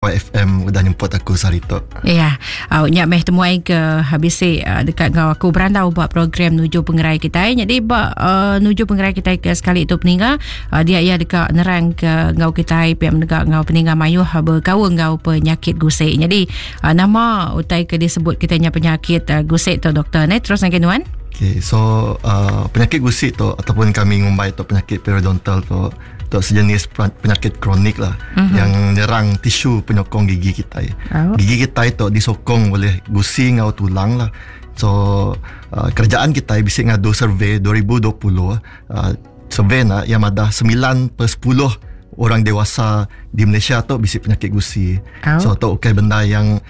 YFM udah nyemput aku sehari tu. Ya, nyak meh temuai ke habis dekat ngau aku berandau buat program nuju pengerai kita. Jadi nuju pengerai kita ke sekali itu peninggal dia dekat nerang ke ngau kita pihak menegak ngau peninggal mayuh berkawa ngau penyakit gusik. Jadi nama utai ke disebut kitanya penyakit gusik tu doktor ni terus nak kenuan. Okay, so penyakit gusik tu ataupun kami ngumbai tu penyakit periodontal tu sejenis penyakit kronik lah yang nyerang tisu penyokong gigi kita. Gigi kita itu disokong oleh gusi ngau tulang lah. So kerajaan kita bisik ngadu survey 2020 survey na yang ada 9/10 orang dewasa di Malaysia tu bisik penyakit gusi. So tu benda yang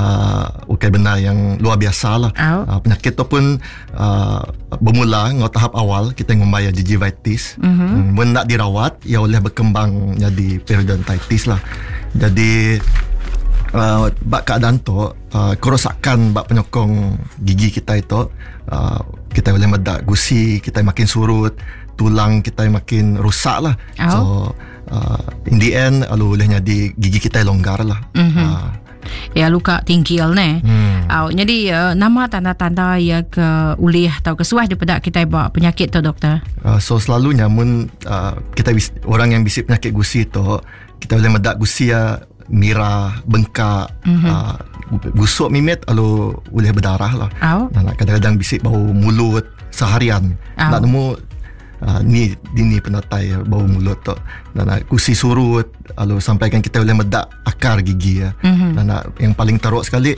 luar biasa lah. Penyakit tu pun bermula ngau tahap awal kita ngumbai gingivitis. Mun nak dirawat ia boleh berkembang jadi periodontitis lah. Jadi bak keadaan tu kerosakan bak penyokong gigi kita itu kita boleh medak gusi kita makin surut, tulang kita makin rusak lah. So in the end boleh jadi gigi kita longgar lah. Ya luka tingkil ni. Jadi nama tanda-tanda ya ke ulih atau kesuah daripada kita bawa penyakit tu doktor. So selalunya mun kita orang yang bisik penyakit gusi tu kita boleh medak gusi mirah, bengkak, gusuk mimit lalu boleh berdarah lah. Kadang-kadang bisik bau mulut seharian. Nak nemu ni penatai bau mulut tu. Gusi surut lalu sampaikan kita boleh medak akar gigi dan yang paling teruk sekali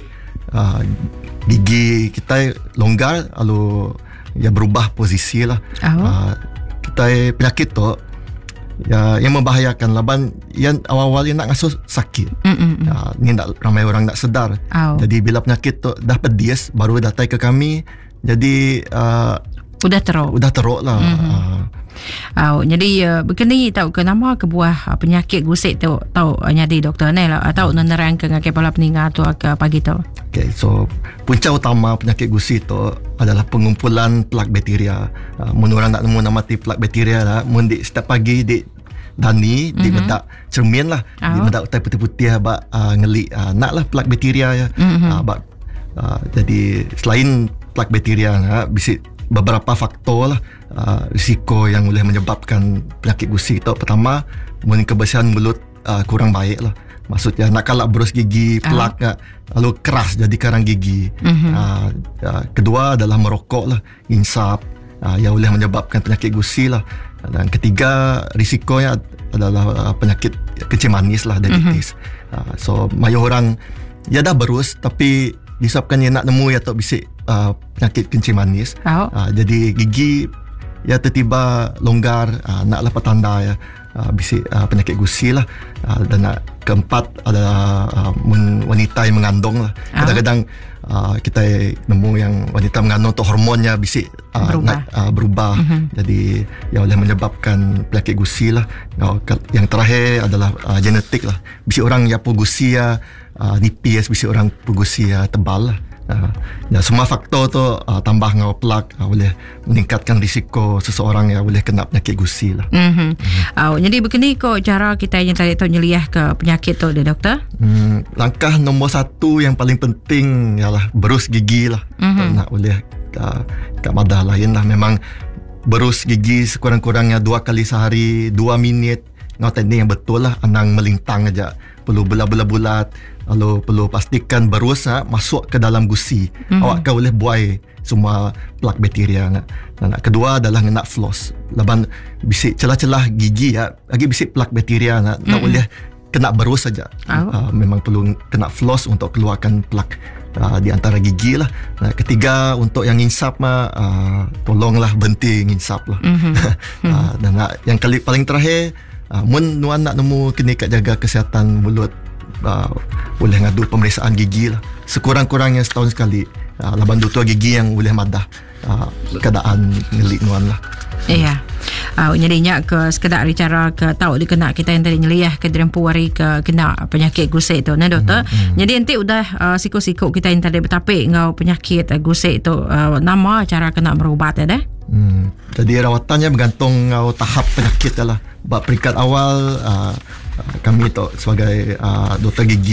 gigi kita longgar lalu ia berubah posisi lah. Kita penyakit tu yang membahayakan laban yang awal-awal yang nak ngasuh sakit. Ni nak ramai orang nak sedar. Jadi bila penyakit tu dah pedis baru datang ke kami, jadi udah teruk lah. Jadi begini tahu ke nama kebuah penyakit gusik tu tahu jadi doktor ni lah atau menerang ke kepala peninggal tu ke pagi tu. Okay, so punca utama penyakit gusik tu adalah pengumpulan plak bakteria. Mun orang nak nemu nama plak bakteria lah, mun di setiap pagi di Dani di medak cermin lah, di medak utai putih-putih bak ngelik nak lah plak bakteria jadi selain plak bakteria bisik beberapa faktor lah risiko yang boleh menyebabkan penyakit gusik tu. Pertama, mungkin kebersihan mulut kurang baik lah. Maksudnya nak kalap berus gigi plak lalu keras jadi karang gigi. Kedua adalah merokok lah, insap yang boleh menyebabkan penyakit gusik lah. Dan ketiga risikonya adalah penyakit kencing manis lah, diabetes. So banyak orang ya dah berus tapi disebabkan dia nak nemu atau bisik penyakit kencing manis. Jadi gigi ya tiba-tiba longgar, naklah petanda ya bisik penyakit gusi lah. Dan keempat adalah wanita yang mengandung lah. Kadang-kadang kita nemu yang wanita mengandung tu hormonnya bisik berubah. Jadi yang boleh menyebabkan penyakit gusi lah. Yang terakhir adalah genetik lah. Bisik orang yang gusi nipis, bisik orang gusi tebal lah. Semua faktor tu tambah ngau plak boleh meningkatkan risiko seseorang yang boleh kena penyakit gusi lah. Jadi begini kok cara kita yang tadi tahu nyeliah ke penyakit tu doktor? Langkah nombor 1 yang paling penting ialah berus gigi lah. Nak boleh kat madah lain lah, memang berus gigi sekurang-kurangnya 2 kali sehari 2 minit. Ngau teknik yang betul lah, anang melintang aja, perlu bulat-bulat. Lalu perlu pastikan berus masuk ke dalam gusi. Awak boleh buai semua plak bakteria. Kedua adalah nak floss. Laban bisik celah-celah gigi lagi bisik plak bakteria nak boleh kena berus saja. Memang perlu kena floss untuk keluarkan plak di antara gigi lah. Ketiga untuk yang insap tolonglah berhenti insap lah. Dan yang paling terakhir, mun nuan nak nemu klinik jaga kesihatan mulut, boleh ngadu pemeriksaan gigi lah sekurang-kurangnya setahun sekali. Laban doktor gigi yang boleh madah keadaan ngelik nuan lah. Iya. Nyadinya ke sekedar cara ke tahu dikena kita yang tadi nyeliah ke derempu hari ke kena penyakit gusik tu nah doktor. Jadi nanti udah siku-siku kita yang tadi bertapik ngau penyakit gusik tu nama cara kena berubat ya dah. Jadi rawatannya bergantung ngau tahap penyakit lah. Peringkat awal kami tu sebagai doktor gigi